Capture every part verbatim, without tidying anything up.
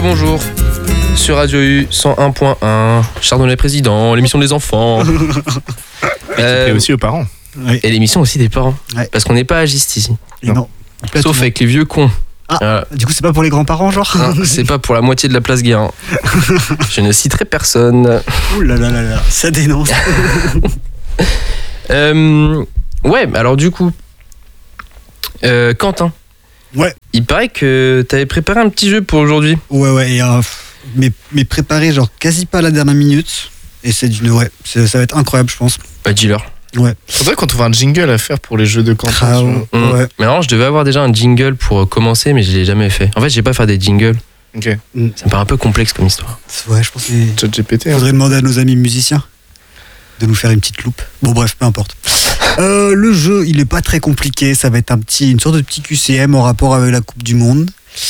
Bonjour, sur Radio U cent un point un, Chardonnay Président, l'émission des enfants. euh, Et aussi aux parents. Oui. Et l'émission aussi des parents. Ouais. Parce qu'on n'est pas agiste ici. Non. non. Sauf avec les vieux cons. Ah, voilà. Du coup, c'est pas pour les grands-parents, genre non, c'est pas pour la moitié de la place Guérin. Je ne citerai personne. Ouh là là là là, ça dénonce. euh, ouais, alors du coup, euh, Quentin. Ouais. Il paraît que t'avais préparé un petit jeu pour aujourd'hui. Ouais, ouais, et euh, mais, mais préparé genre quasi pas à la dernière minute. Et c'est d'une. Ouais, c'est, ça va être incroyable, je pense. Bah, dis-leur. Ouais. Faudrait qu'on trouve un jingle à faire pour les jeux de Quentin. Ah, ouais. Mmh. Ouais. Mais alors, je devais avoir déjà un jingle pour commencer, mais je l'ai jamais fait. En fait, j'ai pas fait des jingles. Ok. Mmh. Ça me paraît un peu complexe comme histoire. Ouais, je pense que c'est. ChatGPT. Faudrait hein. demander à nos amis musiciens de nous faire une petite loupe. Bon, bref, peu importe. Euh, le jeu, il est pas très compliqué. Ça va être un petit, une sorte de petit Q C M en rapport avec la Coupe du Monde.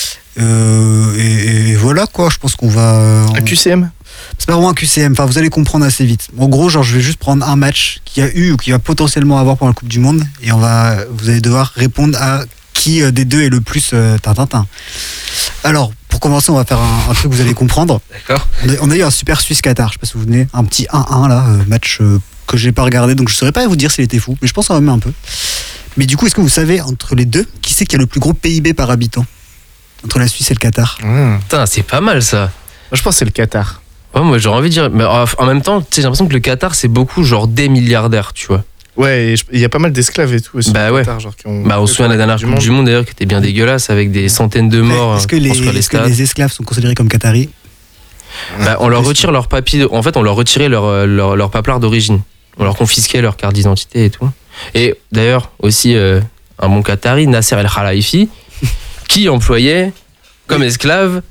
Euh, et, et voilà quoi. Je pense qu'on va. Un Q C M. C'est pas vraiment un Q C M. Enfin, vous allez comprendre assez vite. En gros, genre, je vais juste prendre un match qu'il y a eu ou qu'il va potentiellement avoir pendant la Coupe du Monde, et on va, vous allez devoir répondre à qui des deux est le plus euh, tintintin. Alors, pour commencer, on va faire un, un truc que vous allez comprendre. D'accord. On a, on a eu un super Suisse-Qatar. Je sais pas si vous vous souvenez, un petit un un là, euh, match. Euh, que j'ai pas regardé, donc je saurais pas vous dire s'il était fou, mais je pense qu'on va mettre un peu. Mais du coup, est-ce que vous savez, entre les deux, qui c'est qui a le plus gros P I B par habitant entre la Suisse et le Qatar? Mmh. Putain, c'est pas mal ça. Moi, je pense que c'est le Qatar. Ouais, moi j'aurais envie de dire, mais en même temps, j'ai l'impression que le Qatar c'est beaucoup genre des milliardaires, tu vois. Ouais, il y a pas mal d'esclaves et tout aussi. Bah ouais. Qatar, genre, qui ont bah on se souvient de la dernière Coupe du Monde d'ailleurs qui était bien dégueulasse avec des centaines de morts. Est-ce que les, les, est-ce que les esclaves sont considérés comme Qataris? Bah, on leur retire leur papier, en fait on leur retirait leur, leur, leur paplard d'origine. On leur confisquait leur carte d'identité et tout. Et d'ailleurs, aussi, euh, un bon Qatari, Nasser El Khelaifi, qui employait comme esclave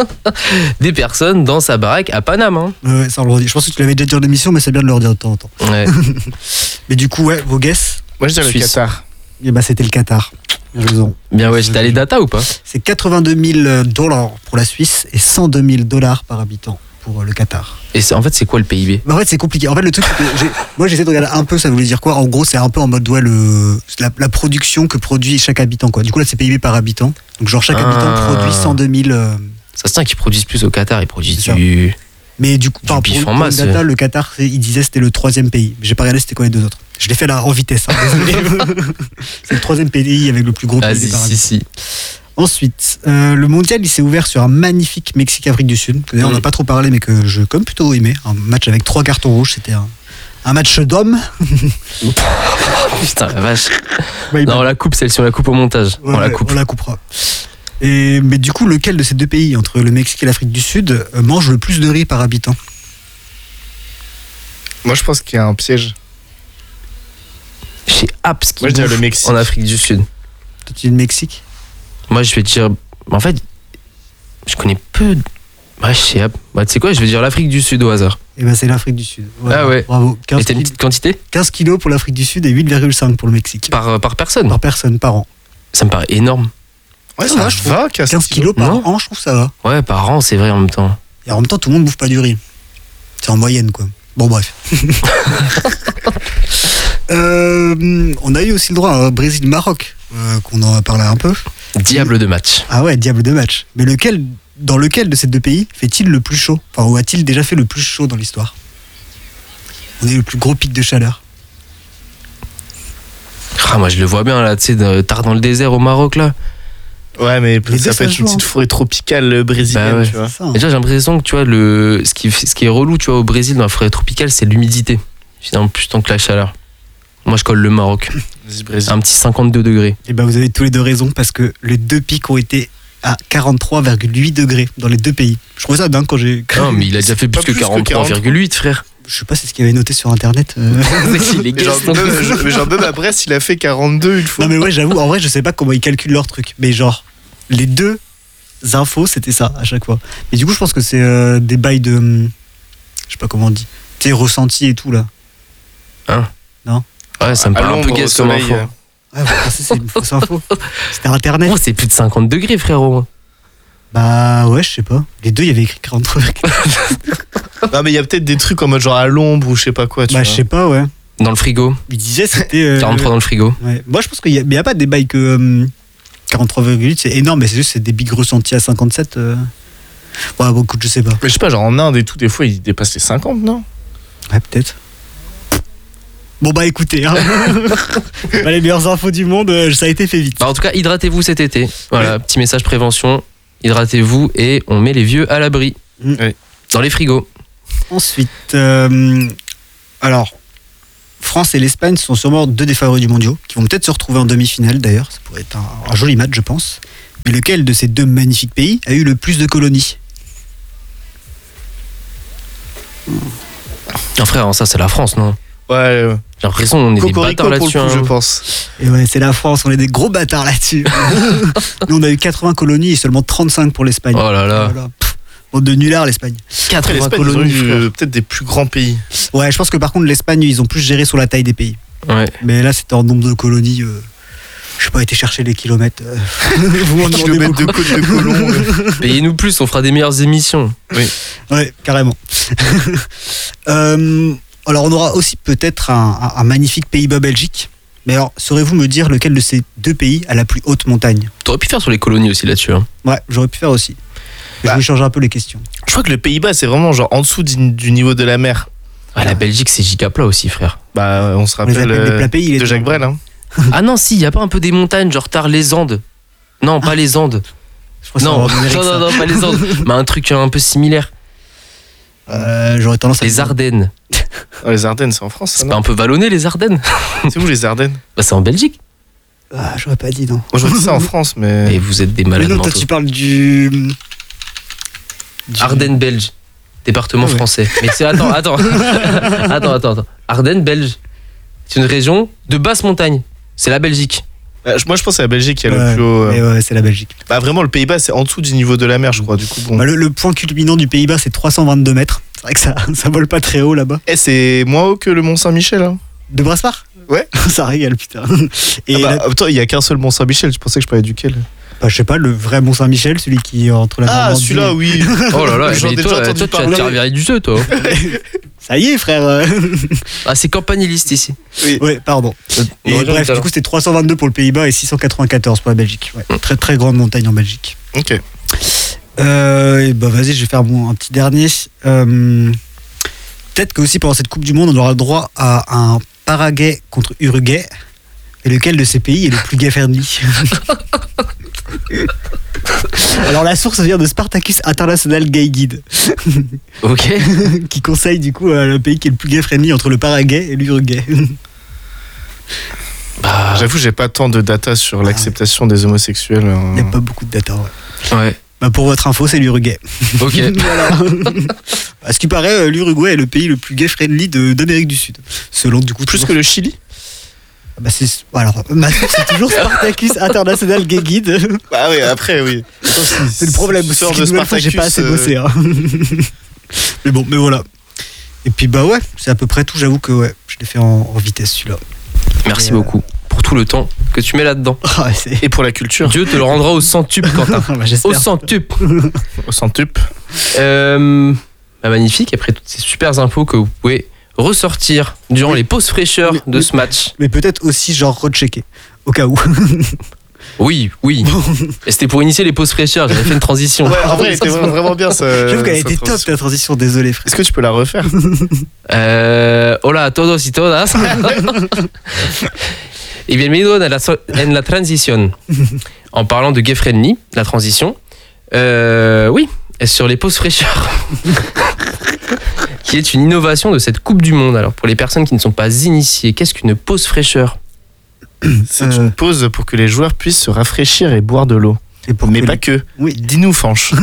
des personnes dans sa baraque à Paname. Hein. Ouais, ça on le redit. Je pense que tu l'avais déjà dit dans l'émission, mais c'est bien de le redire de temps en temps. Ouais. Mais du coup, ouais, vos guesses? Moi, je dirais Suisse. le Qatar. Et bah, c'était le Qatar. Raison. Bien, ouais, t'as les datas ou pas? C'est quatre-vingt-deux mille dollars pour la Suisse et cent deux mille dollars par habitant pour le Qatar. Et c'est, en fait, c'est quoi le P I B? Bah en fait, c'est compliqué. En fait, le truc, c'est que j'ai, moi, j'essaie de regarder un peu, ça voulait dire quoi. En gros, c'est un peu en mode, ouais, le, la, la production que produit chaque habitant, quoi. Du coup, là, c'est P I B par habitant. Donc, genre, chaque ah. habitant produit cent deux mille. Euh... Ça se tient qu'ils produisent plus au Qatar, ils produisent du. Mais du coup, du pour, bif pour en masse. Une data, le Qatar, il disait c'était le troisième pays. J'ai pas regardé c'était quoi les deux autres. Je l'ai fait là en vitesse. Hein, désolé. C'est le troisième pays avec le plus gros P I B Vas-y, par si, habitant. si. Ensuite, euh, le mondial, il s'est ouvert sur un magnifique Mexique-Afrique du Sud, que d'ailleurs on n'a pas trop parlé, mais que je comme plutôt aimé. Un match avec trois cartons rouges, c'était un, un match d'hommes. Putain, la vache. Ouais, non, on la coupe, celle-ci, on la coupe au montage. Ouais, on la coupe. On la coupera. Et, mais du coup, lequel de ces deux pays, entre le Mexique et l'Afrique du Sud, euh, mange le plus de riz par habitant? Moi, je pense qu'il y a un piège. Chez Apps qui Moi, je dirais le Mexique. En Afrique du Sud. Toi, tu dis le Mexique? Moi, je vais dire. En fait, je connais peu. Ouais, je sais. Bah, tu sais quoi, je vais dire l'Afrique du Sud au hasard. Et ben c'est l'Afrique du Sud. Ouais, ah ouais. Bravo. quinze, Et t'as une petite quantité? quinze kilos pour l'Afrique du Sud et huit virgule cinq pour le Mexique. Par, par personne? Par personne, par an. Ça me paraît énorme. Ouais, ça ça va, je trouve. va, quinze quinze kilos par non an, je trouve ça va. Ouais, par an, c'est vrai en même temps. Et en même temps, tout le monde bouffe pas du riz. C'est en moyenne, quoi. Bon, bref. euh, on a eu aussi le droit à Brésil-Maroc, euh, qu'on en a parlé un peu. Diable de match. Ah ouais, diable de match. Mais lequel, dans lequel de ces deux pays fait-il le plus chaud? Enfin, ou a-t-il déjà fait le plus chaud dans l'histoire? On a eu le plus gros pic de chaleur. Ah, moi, je le vois bien, là, tu sais, tard dans le désert au Maroc, là. Ouais, mais Les ça deux, peut être ça une joue, petite hein. forêt tropicale brésilienne, Bah ouais. tu vois. C'est ça, hein. Et déjà, j'ai l'impression que, tu vois, le... ce, qui... ce qui est relou, tu vois, au Brésil, dans la forêt tropicale, c'est l'humidité. Finalement, plus tant que la chaleur. Moi, je colle le Maroc. Vas-y, Brésil. Un petit cinquante-deux degrés. Et ben vous avez tous les deux raison, parce que les deux pics ont été à quarante-trois virgule huit degrés dans les deux pays. Je trouvais ça dingue quand j'ai... Non, mais il a déjà fait plus Pas que plus que quarante-trois virgule huit, frère. Je sais pas, c'est ce qu'il y avait noté sur internet. euh. Il est Mais genre, gay, même, je- mais genre, même à Brest, il a fait quarante-deux une fois. Non mais ouais, j'avoue, en vrai, je sais pas comment ils calculent leur truc. Mais genre, les deux infos, c'était ça à chaque fois. Mais du coup, je pense que c'est euh, des bails de... hum, je sais pas comment on dit. Tu sais, ressenti et tout, là. Ouais, ça me À paraît un peu l'ombre, gay au comme soleil, info. euh. Ouais, vous pensez que c'est une fausse info. C'était internet. Oh, c'est plus de cinquante degrés, frérot. Bah ouais, je sais pas. Les deux, il y avait écrit quarante-trois virgule huit. Non, mais il y a peut-être des trucs en mode genre à l'ombre ou je sais pas quoi. Tu Bah vois. je sais pas, ouais. Dans le frigo. Il disait c'était... euh, quarante-trois dans le frigo. Ouais. Moi, je pense qu'il y a, mais il y a pas des bails que hum, quarante-trois virgule huit, c'est énorme, mais c'est juste c'est des bigs ressentis à cinquante-sept. euh. Ouais, bon, écoute, je sais pas. Mais je sais pas, genre en Inde et tout, des fois, ils dépassent les cinquante, non? Ouais, peut-être. Bon, bah écoutez, hein. Bah, les meilleures infos du monde, euh, ça a été fait vite. Bah, en tout cas, hydratez-vous cet été. Voilà, petit message prévention. Hydratez-vous et on met les vieux à l'abri. Mm. Oui. Dans les frigos. Ensuite, euh, alors, France et l'Espagne sont sûrement deux des favoris du mondial, qui vont peut-être se retrouver en demi-finale d'ailleurs. Ça pourrait être un, un joli match, je pense. Mais lequel de ces deux magnifiques pays a eu le plus de colonies? Non, frère, ça, c'est la France, non? Ouais, ouais. J'ai l'impression qu'on est des Cocorico bâtards pour le là-dessus. coup, hein. je pense. Et ouais, c'est la France, on est des gros bâtards là-dessus. Nous, on a eu quatre-vingts colonies et seulement trente-cinq pour l'Espagne. Oh là là. Voilà. Pff, bande de nullards, l'Espagne. Après, quatre-vingts l'Espagne, ils ont colonies. eu frère. euh, peut-être des plus grands pays. Ouais, je pense que par contre, l'Espagne, ils ont plus géré sur la taille des pays. Ouais. Mais là, c'était en nombre de colonies. Euh, je sais pas, été chercher les kilomètres. euh, vous m'en demandez Kilomètres de beaucoup. côte de colons. euh. Payez-nous plus, on fera des meilleures émissions. Ouais, carrément. Euh, alors, on aura aussi peut-être un, un- un magnifique Pays-Bas-Belgique. Mais alors, saurez-vous me dire lequel de ces deux pays a la plus haute montagne? T'aurais pu faire sur les colonies aussi là-dessus. Hein. Ouais, j'aurais pu faire aussi. Mais Bah. Je vais changer un peu les questions. Je crois que le Pays-Bas, c'est vraiment genre en dessous du, du niveau de la mer. Ouais, la Belgique, c'est giga plat aussi, frère. Bah, on se On les rappelle appelle les euh, plats pays. les de deux. Jacques Brel. Hein. Ah non, si, y a pas un peu des montagnes, genre tard les Andes. Non, pas les Andes. Je crois que Non, c'est en Amérique, non, ça. non, non, pas les Andes. Mais un truc un peu similaire. Euh, j'aurais tendance à Les Ardennes. Ah, les Ardennes, c'est en France. ça, C'est non pas un peu vallonné, les Ardennes? C'est où les Ardennes? Bah, c'est en Belgique. Ah, j'aurais pas dit non. Moi, je vois ça en France, mais. Et vous êtes des Mais malades non, toi mentaux. tu parles du. du- Ardennes belge. Département Ah ouais. français. Mais c'est. Attends, attends. attends, attends, attends. Ardennes belge. C'est une région de basse montagne. C'est la Belgique. Euh, je- Moi, je pense que c'est la Belgique qui a Ouais, le plus haut. euh. mais ouais, c'est la Belgique. Bah, vraiment, le Pays-Bas, c'est en dessous du niveau de la mer, je crois. Du coup, bon. Bah, le, le point culminant du Pays-Bas, c'est trois cent vingt-deux mètres. C'est vrai que ça, ça vole pas très haut là-bas. Eh, c'est moins haut que le Mont-Saint-Michel. Hein. De Brasparts? Ouais. Ça régale, putain. Et Ah bah, là, attends, il y a qu'un seul Mont-Saint-Michel. Je pensais que je parlais duquel? bah, je sais pas, le vrai Mont-Saint-Michel, celui qui est entre la Ah, Normandie- celui-là, oui. Oh là là, J'en ai mais déjà toi, entendu toi, tu as parler. servi du jeu, toi. Ça y est, frère. euh. Ah, c'est campaniliste ici. Ouais, pardon. Et bref, du coup, c'était trois cent vingt-deux pour le Pays-Bas et six cent quatre-vingt-quatorze pour la Belgique. Ouais, très très grande montagne en Belgique. Ok. Euh, et bah vas-y, je vais faire mon, un petit dernier. Euh, Peut-être que aussi pendant cette Coupe du Monde, on aura le droit à un Paraguay contre Uruguay. Et lequel de ces pays est le plus gay-friendly? Alors la source vient de Spartacus International Gay Guide, Ok. qui conseille du coup euh, le pays qui est le plus gay-friendly entre le Paraguay et l'Uruguay. Bah, J'avoue, j'ai pas tant de data sur l'acceptation des homosexuels. Il n'y euh. a pas beaucoup de data. Ouais. ouais. Bah, pour votre info, c'est l'Uruguay. Ok. Voilà. À ce qui paraît, euh, l'Uruguay est le pays le plus gay-friendly de- d'Amérique du Sud. Selon du coup. Plus toujours- que le Chili? Bah, c'est... Alors, ma source, c'est toujours Spartacus International Gay Guide. Bah oui, après, oui. C'est le problème. Sœur C'est de qu'une nouvelle fois, j'ai pas assez Spartacus, bossé. Hein. Mais bon, mais voilà. Et puis bah ouais, c'est à peu près tout. J'avoue que ouais, je l'ai fait en, en vitesse celui-là. Merci Et, euh, beaucoup pour tout le temps que tu mets là-dedans. Ah, c'est... Et pour la culture, Dieu te le rendra au centuple, Quentin. Bah, Au j'espère. centuple. au centuple. Euh, bah, magnifique. Après toutes ces super infos que vous pouvez ressortir durant Oui. les pauses fraîcheurs Oui, de oui. ce match. Mais peut-être aussi genre rechecker au cas où. Oui, oui. Et c'était pour initier les pauses fraîcheurs. J'avais fait une transition. Ouais, en vrai, elle était vraiment vraiment bien. Ça, J'avoue qu'elle sa était top transition. ta transition. Désolé frère. Est-ce que tu peux la refaire? Eh, hola a todos y todas. Y bienvenido en la, so- en la transition. En parlant de gay friendly, la transition. Euh, oui, sur les pauses fraîcheurs. Qui est une innovation de cette Coupe du Monde. Alors, pour les personnes qui ne sont pas initiées, qu'est-ce qu'une pause fraîcheur? C'est Euh. une pause pour que les joueurs puissent se rafraîchir et boire de l'eau. Et pour Mais que pas les- que. Oui. Dis-nous, Fanche.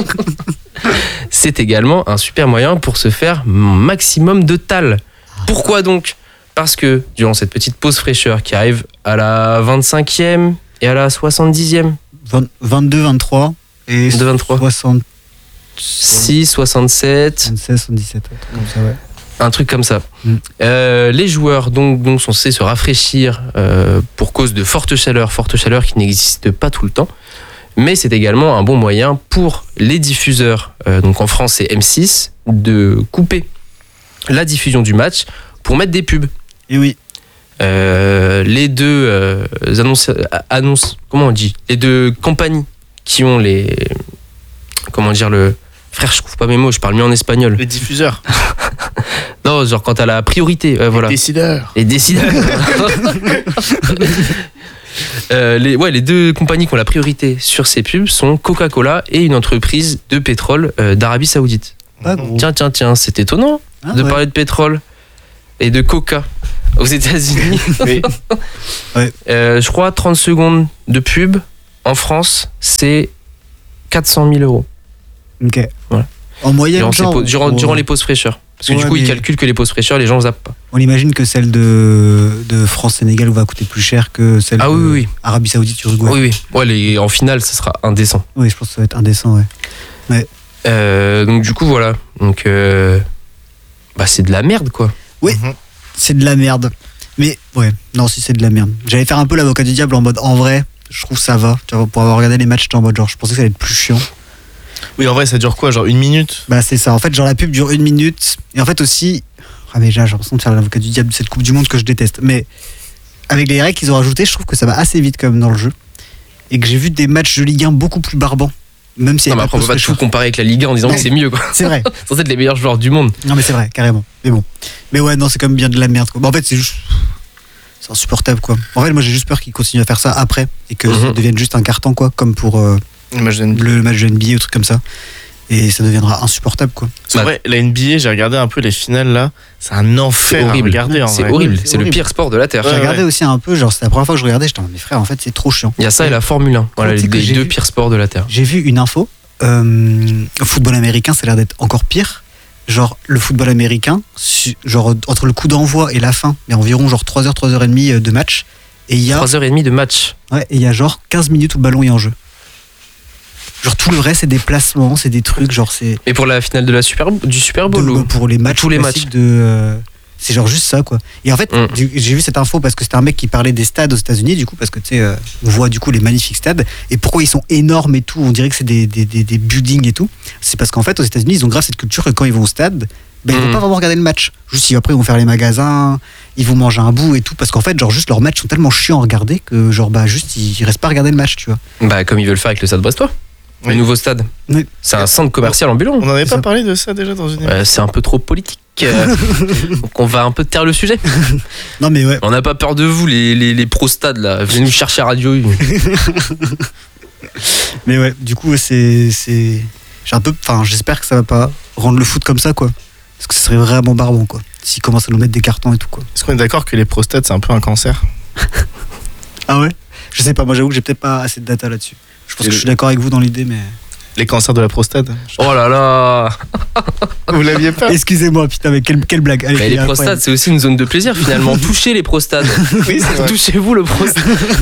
C'est également un super moyen pour se faire un maximum de tal. Pourquoi donc? Parce que durant cette petite pause fraîcheur qui arrive à la vingt-cinquième et à la soixante-dixième, vingt- vingt-deux, vingt-trois et de vingt-trois, soixante, six, soixante-sept, soixante-seize, soixante-dix-sept, un truc comme ça, ouais. un truc comme ça. Mm. Euh, les joueurs donc, donc sont censés se rafraîchir euh, pour cause de forte chaleur, forte chaleur qui n'existe pas tout le temps. Mais c'est également un bon moyen pour les diffuseurs, euh, donc en France c'est M six, de couper la diffusion du match pour mettre des pubs. Et oui. Euh, les deux euh, annonces, annonces, comment on dit, les deux compagnies qui ont les, comment dire, le, Frère, je trouve pas mes mots, je parle mieux en espagnol. Les diffuseurs. Non, genre quand t'as la priorité, euh, voilà. Les décideurs. Les décideurs. euh, les, ouais, les deux compagnies qui ont la priorité sur ces pubs sont Coca-Cola et une entreprise de pétrole euh, d'Arabie Saoudite. Ah, gros. Tiens, tiens, tiens, c'est étonnant Ah, de ouais. parler de pétrole et de Coca aux États-Unis. Oui. Ouais. Euh, je crois trente secondes de pub en France, c'est quatre cent mille euros. Ok. Voilà. En moyenne, Durant, ces genre, pauses- durant, pour- durant les pauses fraîcheurs. Parce que Ouais, du coup, ils mais- calculent que les pauses fraîcheurs, les gens zappent pas. on imagine que celle de, de France-Sénégal va coûter plus cher que celle Ah de oui, oui, oui. Arabie Saoudite, Uruguay. Oui, oui. Ouais, les- en finale, ça sera indécent. Oui, je pense que ça va être indécent, ouais. Euh, donc du coup, voilà. Donc, euh, bah, c'est de la merde, quoi. Oui. Mhm. C'est de la merde. Mais ouais, non, si c'est de la merde. J'allais faire un peu l'avocat du diable en mode en vrai, je trouve ça va. Tu vois, pour avoir regardé les matchs, j'étais en mode genre, je pensais que ça allait être plus chiant. Oui, en vrai, ça dure quoi? Genre une minute? Bah, c'est ça. En fait, genre, la pub dure une minute. Et en fait, aussi. Ah, mais déjà, j'ai l'impression de faire l'avocat du diable de cette Coupe du Monde que je déteste. Mais avec les règles qu'ils ont rajoutées, je trouve que ça va assez vite quand même dans le jeu. Et que j'ai vu des matchs de Ligue un beaucoup plus barbants. Même si Non, mais après, on peut pas tout comparer avec la Ligue un en disant Ouais. que c'est mieux, quoi. C'est vrai. C'est censé être les meilleurs joueurs du monde. Non, mais c'est vrai, carrément. Mais bon. Mais ouais, non, c'est quand même bien de la merde, quoi. Bah, en fait, c'est juste. C'est insupportable, quoi. En fait, moi, j'ai juste peur qu'ils continuent à faire ça après. Et que ça Mhm. devienne juste un carton, quoi. Comme pour euh, Imagine. le match de N B A ou truc comme ça. Et ça deviendra insupportable, quoi. C'est vrai, la N B A, j'ai regardé un peu les finales là. C'est un enfer à horrible. regarder en C'est vrai. horrible. c'est C'est le horrible. pire sport de la Terre. Ouais, J'ai regardé ouais. aussi un peu, genre, c'était la première fois que je regardais, j'étais en mode, mais frère, en fait, c'est trop chiant. Il y a ça et la Formule un. Voilà, Tu les sais que les j'ai deux vu- pires sports de la Terre. J'ai vu une info. Euh, au football américain, ça a l'air d'être encore pire. Genre, le football américain, su- genre, entre le coup d'envoi et la fin, il y a environ genre trois heures, trois heures trente de match. Et il y a, trois heures trente de match. ouais, et il y a genre quinze minutes où le ballon est en jeu. Genre, tout le reste, c'est des placements, c'est des trucs, genre, c'est. Et pour la finale de la Super, du Super Bowl de- ou- pour les matchs tous les classiques matchs. de euh, c'est genre juste ça, quoi. Et en fait, Mm. du- j'ai vu cette info parce que c'était un mec qui parlait des stades aux États-Unis, du coup, parce que tu sais, euh, on voit du coup les magnifiques stades et pourquoi ils sont énormes et tout. On dirait que c'est des, des, des, des buildings et tout. C'est parce qu'en fait, aux États-Unis, ils ont grave cette culture que quand ils vont au stade, ben, ils vont Mm. pas vraiment regarder le match. Juste après, ils vont faire les magasins, ils vont manger un bout et tout, parce qu'en fait, genre juste leurs matchs sont tellement chiants à regarder que genre bah juste ils, ils restent pas à regarder le match, tu vois. Bah, comme ils veulent faire avec le Stade Brestois. Le Oui. nouveau stade. Oui. C'est un centre commercial ambulant. On n'avait C'est pas ça. parlé de ça déjà dans une émission. Euh, c'est un peu trop politique. euh, donc on va un peu taire le sujet. Non mais ouais. On n'a pas peur de vous, les, les, les pro-stades là. Venez nous chercher à Radio U. Mais ouais, du coup, c'est c'est j'ai un peu enfin, j'espère que ça va pas rendre le foot comme ça, quoi. Parce que ce serait vraiment barbant, quoi. S'ils commencent à nous mettre des cartons et tout, quoi. Est-ce qu'on est d'accord que les prostates c'est un peu un cancer? Ah ouais? Je sais pas, moi j'avoue que j'ai peut-être pas assez de data là-dessus. Je pense Et que le- je suis d'accord avec vous dans l'idée, mais. Les cancers de la prostate? Oh là là. Vous l'aviez pas? Excusez-moi, putain, mais quelle, quelle blague. Allez, Mais c'est les incroyable. prostates, c'est aussi une zone de plaisir finalement. Touchez les prostates. Oui, c'est vrai. Touchez-vous le prostate.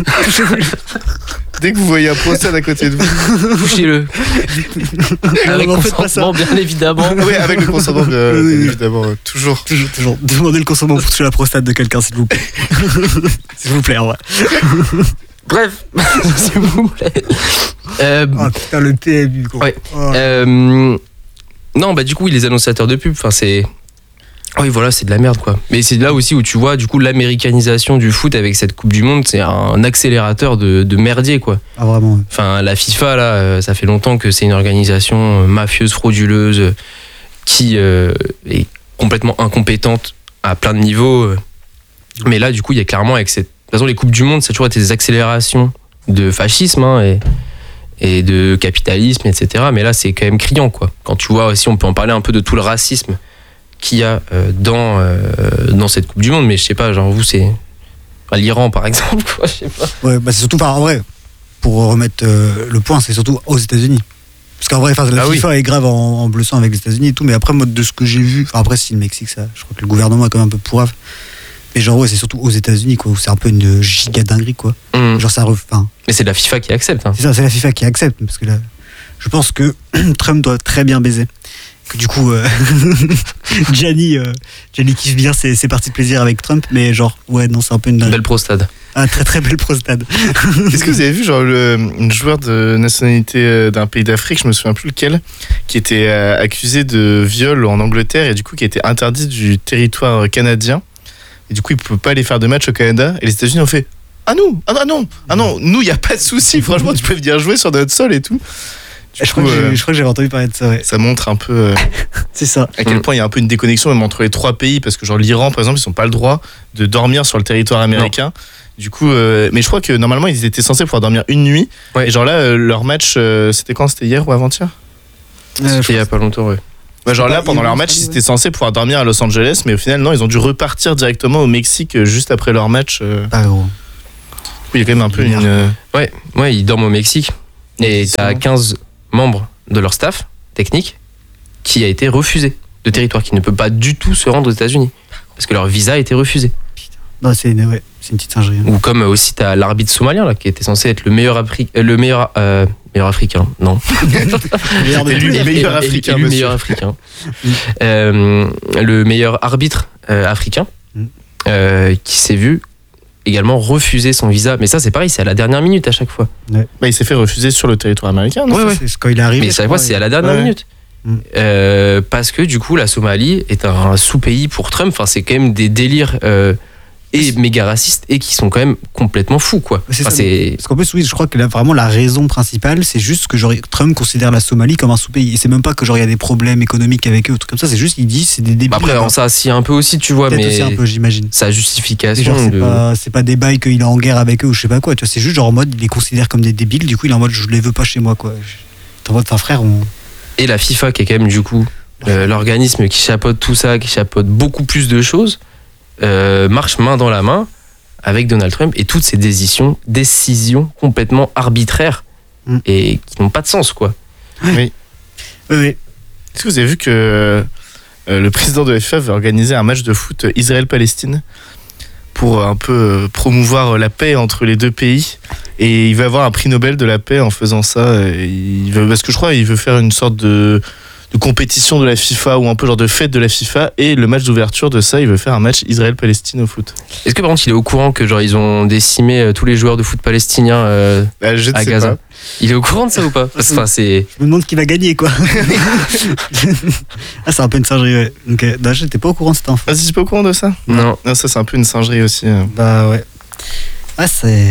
Dès que vous voyez un prostate à côté de vous. Touchez-le. Avec Non, faites pas consentement, bien évidemment. Oui, avec le consentement, bien, Oui, oui. bien évidemment, euh, toujours. Toujours, toujours. Demandez le consentement pour toucher la prostate de quelqu'un, s'il vous plaît. S'il vous plaît, en vrai. Bref, s'il vous plaît. Euh, Oh putain, le T M U, quoi. Ouais. Oh. euh, non, bah du coup, oui, les annonciateurs de pub, enfin c'est. Oui, voilà, c'est de la merde, quoi. Mais c'est là aussi où tu vois, du coup, l'américanisation du foot avec cette Coupe du Monde, c'est un accélérateur de, de merdier, quoi. Ah, vraiment. ouais. Enfin, la FIFA, là, euh, ça fait longtemps que c'est une organisation euh, mafieuse, frauduleuse, euh, qui euh, est complètement incompétente à plein de niveaux. euh. Mais là, du coup, il y a clairement, avec cette. De toute façon, les Coupes du Monde, ça a toujours été des accélérations de fascisme hein, et, et de capitalisme, et cetera. Mais là, c'est quand même criant, quoi. Quand tu vois aussi, on peut en parler un peu de tout le racisme qu'il y a euh, dans, euh, dans cette Coupe du Monde. Mais je sais pas, genre, vous, c'est. Enfin, l'Iran, par exemple, quoi, je sais pas. Ouais, bah c'est surtout par en vrai, pour remettre euh, le point, c'est surtout aux États-Unis. Parce qu'en vrai, enfin, la Ah oui. FIFA est grave en, en bleu sang avec les États-Unis et tout, mais après, moi, de ce que j'ai vu, enfin, après, si le Mexique, ça, je crois que le gouvernement est quand même un peu pourrave. Mais genre, ouais, c'est surtout aux États-Unis, quoi, où c'est un peu une giga dinguerie, quoi. Hum. Genre, ça ref... enfin, Mais c'est la FIFA qui accepte. Hein. c'est ça, c'est la FIFA qui accepte, parce que là, je pense que Trump doit très bien baiser. Que du coup, euh, Gianni, euh, Gianni kiffe bien ses, ses parties de plaisir avec Trump, mais genre, ouais, non, c'est un peu une dinguerie. Belle pro-stade. Ah, très très belle prostade. Est-ce que vous avez vu genre le un joueur de nationalité euh, d'un pays d'Afrique, je me souviens plus lequel, qui était euh, accusé de viol en Angleterre et du coup qui a été interdit du territoire canadien et du coup il peut pas aller faire de match au Canada et les États-Unis ont fait ah nous ah non ah non ah non nous il y a pas de souci franchement tu peux venir jouer sur notre sol et tout. Du Je crois, coup, que j'ai- euh, je crois que j'avais entendu parler de ça, ouais. ça montre un peu euh, C'est ça. à quel Mm. point il y a un peu une déconnexion même entre les trois pays, parce que genre l'Iran par exemple ils n'ont pas le droit de dormir sur le territoire américain. Du coup, euh, mais je crois que normalement ils étaient censés pouvoir dormir une nuit. Ouais. Et genre là, euh, leur match, euh, c'était quand? C'était hier ou avant-hier? Euh, C'était il y a pas longtemps, ouais. Bah, genre C'est là, pas pendant Iran, leur match, ça, ils ouais. étaient censés pouvoir dormir à Los Angeles, mais au final, non, ils ont dû repartir directement au Mexique euh, juste après leur match. euh. Pas gros. Du coup, il y a quand même un peu une. euh, Ouais, ouais, ils dorment au Mexique. Et Ils t'as sont- quinze membres de leur staff technique qui a été refusé de territoire, qui ne peut pas du tout se rendre aux États-Unis. Parce que leur visa a été refusé. Non, c'est une, ouais, c'est une petite singerie. Ou comme euh, aussi t'as l'arbitre somalien là, qui était censé être le meilleur, Afri- euh, le meilleur, euh, meilleur africain. Non. Meilleur de Élu tous les- meilleur Élu- africain, élu monsieur. meilleur africain. Euh, le meilleur arbitre euh, africain Mm. euh, qui s'est vu également refuser son visa. Mais ça, c'est pareil, c'est à la dernière minute à chaque fois. Bah, il s'est fait refuser sur le territoire américain, non? Ouais, Ça, ouais. c'est quand il arrive. Mais chaque fois, c'est à la dernière Ouais. minute. Mm. Euh, parce que du coup, la Somalie est un sous-pays pour Trump. Enfin, c'est quand même des délires euh, et méga racistes et qui sont quand même complètement fous, quoi. C'est Enfin, ça, c'est Parce qu'en plus, oui, je crois que là, vraiment la raison principale, c'est juste que genre, Trump considère la Somalie comme un sous-pays. Et c'est même pas que genre il y a des problèmes économiques avec eux ou trucs comme ça. C'est juste, il dit, c'est des débiles. Après, là-bas. en ça, si un peu aussi, tu vois, Peut-être mais aussi un peu, j'imagine. sa Et justification. genre, c'est de- pas, c'est pas des bails qu'il est en guerre avec eux ou je sais pas quoi. Tu vois, c'est juste genre en mode, il les considère comme des débiles. Du coup, il est en mode, je les veux pas chez moi, quoi. T'es en mode, enfin, frère, on. Et la FIFA, qui est quand même du coup euh, l'organisme qui chapeaute tout ça, qui chapeaute beaucoup plus de choses, euh, marche main dans la main avec Donald Trump et toutes ces décisions, décisions complètement arbitraires Mm. et qui n'ont pas de sens, quoi. Oui, oui. Est-ce que vous avez vu que euh, le président de la FIFA veut organiser un match de foot Israël-Palestine pour un peu euh, promouvoir la paix entre les deux pays? Et il va avoir un prix Nobel de la paix en faisant ça. Et il veut, parce que je crois qu'il veut faire une sorte de, de compétition de la FIFA ou un peu genre de fête de la FIFA. Et le match d'ouverture de ça, il veut faire un match Israël-Palestine au foot. Est-ce que par contre il est au courant que genre ils ont décimé euh, tous les joueurs de foot palestiniens euh, Bah, je ne à sais Gaza? pas. Il est au courant de ça ou pas? Parce que, enfin, c'est Je me demande qui va gagner, quoi. Ah, c'est un peu une singerie, ouais. Donc, euh, bah, j'étais pas au courant de cette info. Ah, si, tu es pas au courant de ça? non. Non, ça c'est un peu une singerie aussi. euh. Bah, ouais. Ah, c'est.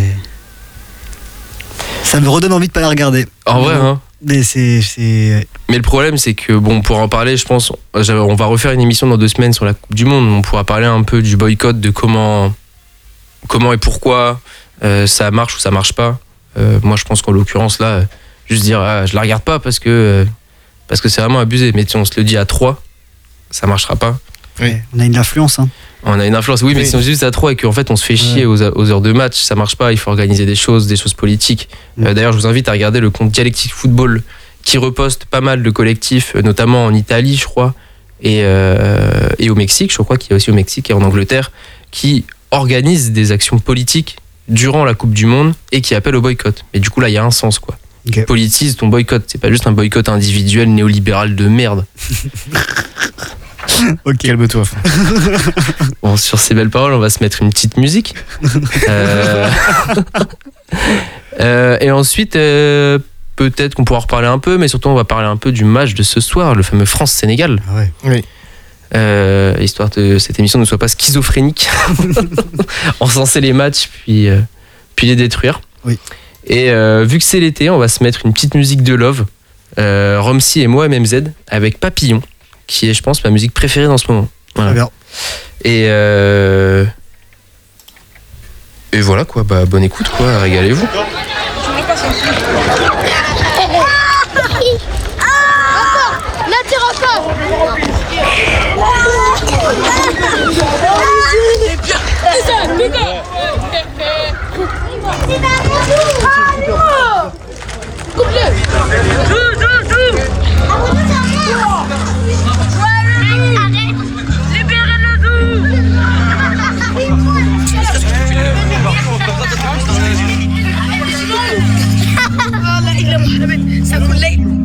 Ça me redonne envie de pas la regarder. En vrai, hein. Mais c'est. c'est... Mais le problème, c'est que, bon, pour en parler, je pense, j'avais- on va refaire une émission dans deux semaines sur la Coupe du Monde. On pourra parler un peu du boycott, de comment, comment et pourquoi euh, ça marche ou ça marche pas. Euh, moi, je pense qu'en l'occurrence, là, euh, juste dire, ah, je la regarde pas parce que euh, parce que c'est vraiment abusé. Mais si on se le dit à trois, ça marchera pas. Oui. On a une influence, hein. On a une influence, oui, mais Oui. si on se dit juste à trois et qu'en fait on se fait chier aux, aux heures de match, ça marche pas. Il faut organiser des choses, des choses politiques. Mm. Euh, D'ailleurs, je vous invite à regarder le compte Dialectique Football qui reposte pas mal de collectifs, euh, notamment en Italie, je crois, et, euh, et au Mexique, je crois qu'il y a aussi au Mexique et en Angleterre, qui organisent des actions politiques durant la Coupe du Monde et qui appellent au boycott. Et du coup, là, il y a un sens, quoi. Ok. Politise ton boycott, c'est pas juste un boycott individuel néolibéral de merde. Ok. Calme-toi. Bon, sur ces belles paroles, on va se mettre une petite musique. Euh, euh, et ensuite, euh, peut-être qu'on pourra en reparler un peu, mais surtout, on va parler un peu du match de ce soir, le fameux France-Sénégal. Ah ouais. Oui. Euh, histoire que cette émission ne soit pas schizophrénique. Encenser les matchs, puis, euh, puis les détruire. Oui. Et euh, vu que c'est l'été, on va se mettre une petite musique de love. Euh, Romsy et moi, M M Z, avec Papillon, qui est, je pense, ma musique préférée dans ce moment. Voilà. Très bien. Et, euh... et voilà quoi, bah, bonne écoute quoi, régalez-vous. Là, tire encore. Ça